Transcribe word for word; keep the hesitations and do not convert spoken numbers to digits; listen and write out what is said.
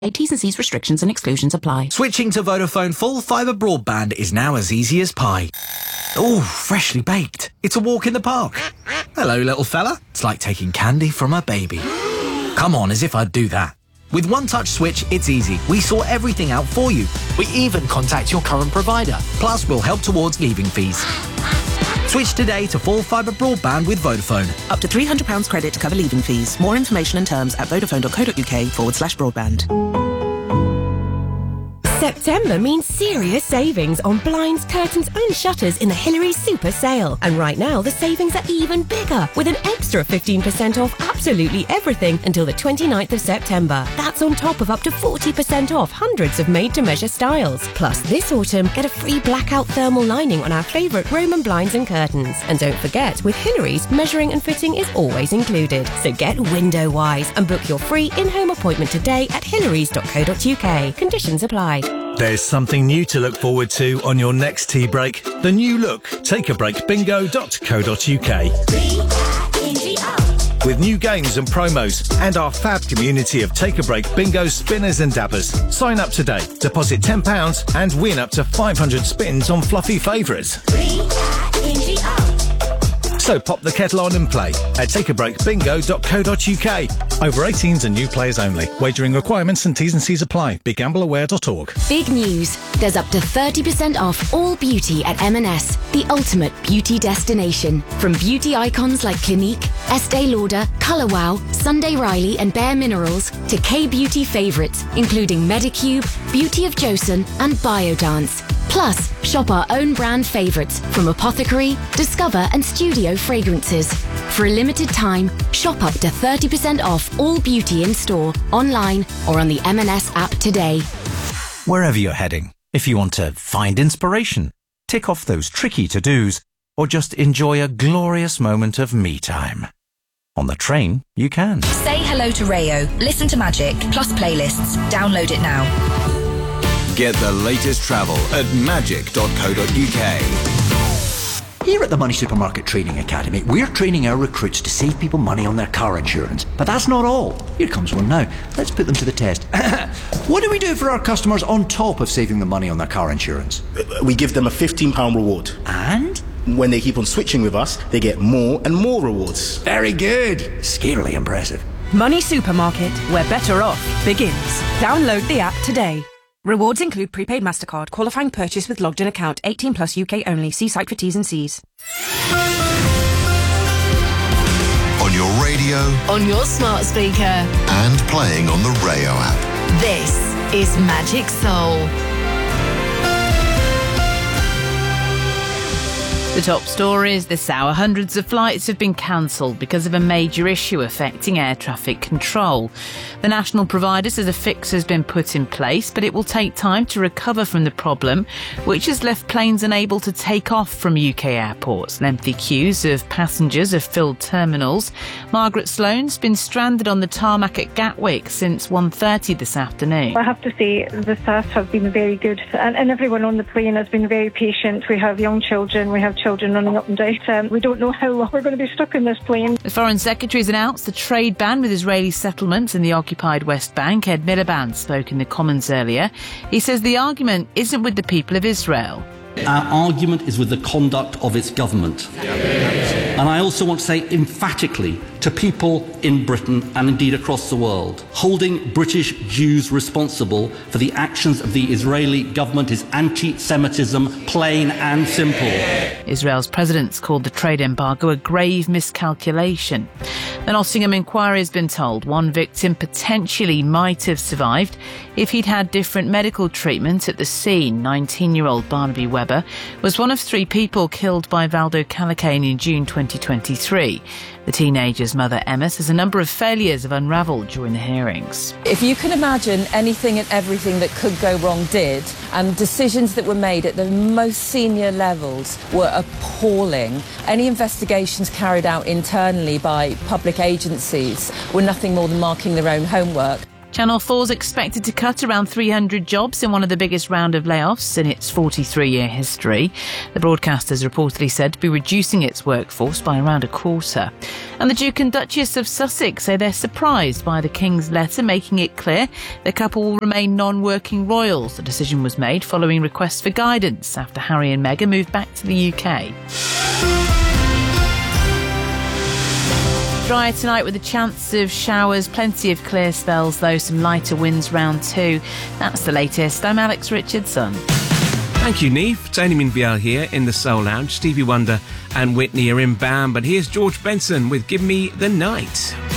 T's and C's, restrictions and exclusions apply. Switching to Vodafone full fibre broadband is now as easy as pie. Ooh, freshly baked. It's a walk in the park. Hello, little fella. It's like taking candy from a baby. Come on, as if I'd do that. With One Touch Switch, it's easy. We sort everything out for you. We even contact your current provider. Plus, we'll help towards leaving fees. Switch today to full fibre broadband with Vodafone. Up to three hundred pounds credit to cover leaving fees. More information and terms at vodafone.co.uk forward slash broadband. September means serious savings on blinds, curtains and shutters in the Hilary Super Sale. And right now, the savings are even bigger, with an extra fifteen percent off absolutely everything until the twenty-ninth of September. That's on top of up to forty percent off hundreds of made-to-measure styles. Plus, this autumn, get a free blackout thermal lining on our favourite Roman blinds and curtains. And don't forget, with Hilary's, measuring and fitting is always included. So get window-wise and book your free in-home appointment today at hilarys dot co dot uk. Conditions apply. There's something new to look forward to on your next tea break. The new look take a break bingo dot co dot uk. With new games and promos and our fab community of Take a Break bingo spinners and dabbers. Sign up today, deposit ten pounds and win up to five hundred spins on fluffy favourites. So pop the kettle on and play at take a break bingo dot co dot uk. Over eighteens and new players only. Wagering requirements and T's and C's apply. be gamble aware dot org. Big news. There's up to thirty percent off all beauty at M and S, the ultimate beauty destination. From beauty icons like Clinique, Estee Lauder, Colour Wow, Sunday Riley and Bare Minerals to K-beauty favourites, including Medicube, Beauty of Joseon and Biodance. Plus, shop our own brand favourites from Apothecary, Discover and Studio Fragrances. For a limited time, shop up to thirty percent off all beauty in store, online or on the M and S app today. Wherever you're heading, if you want to find inspiration, tick off those tricky to-dos, or just enjoy a glorious moment of me time. On the train, you can. Say hello to Rayo. Listen to Magic, plus playlists. Download it now. Get the latest travel at magic dot co dot uk. Here at the Money Supermarket Training Academy, we're training our recruits to save people money on their car insurance. But that's not all. Here comes one now. Let's put them to the test. What do we do for our customers on top of saving them money on their car insurance? We give them a fifteen pounds reward. And? When they keep on switching with us, they get more and more rewards. Very good. Scarily impressive. Money Supermarket, where better off begins. Download the app today. Rewards include prepaid MasterCard, qualifying purchase with logged-in account, eighteen plus U K only. See site for T's and C's. On your radio. On your smart speaker. And playing on the Rayo app. This is Magic Soul. The top stories this hour. Hundreds of flights have been cancelled because of a major issue affecting air traffic control. The national provider says a fix has been put in place, but it will take time to recover from the problem, which has left planes unable to take off from U K airports. Lengthy queues of passengers have filled terminals. Margaret Sloane's been stranded on the tarmac at Gatwick since one thirty this afternoon. I have to say the staff have been very good, and, and everyone on the plane has been very patient. We have young children, we have children running up and down. Um, we don't know how long we're going to be stuck in this plane. The Foreign Secretary has announced the trade ban with Israeli settlements in the occupied West Bank. Ed Miliband spoke in the Commons earlier. He says the argument isn't with the people of Israel. Our argument is with the conduct of its government. And I also want to say emphatically to people in Britain and indeed across the world, holding British Jews responsible for the actions of the Israeli government is anti-Semitism, plain and simple. Israel's president's called the trade embargo a grave miscalculation. The Nottingham inquiry has been told one victim potentially might have survived if he'd had different medical treatment at the scene. nineteen-year-old Barnaby Webber was one of three people killed by Valdo Calacane in June twenty twenty-three. The teenager's mother, Emma, says a number of failures have unravelled during the hearings. If you can imagine anything and everything that could go wrong did, and decisions that were made at the most senior levels were appalling. Any investigations carried out internally by public agencies were nothing more than marking their own homework. Channel four's expected to cut around three hundred jobs in one of the biggest round of layoffs in its forty-three-year history. The broadcaster's reportedly said to be reducing its workforce by around a quarter. And the Duke and Duchess of Sussex say they're surprised by the King's letter making it clear the couple will remain non-working royals. The decision was made following requests for guidance after Harry and Meghan moved back to the U K. Drier tonight with a chance of showers, plenty of clear spells though, some lighter winds round too. That's the latest. I'm Alex Richardson. Thank you, Neve. Tony Minviel here in the Soul Lounge. Stevie Wonder and Whitney are in band, but here's George Benson with Give Me the Night.